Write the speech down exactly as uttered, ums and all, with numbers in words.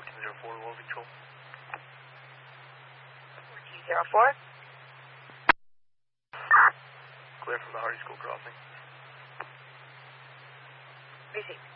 fourteen zero four, Wolf Control. fourteen zero four. Clear from the Hardy School crossing. Received.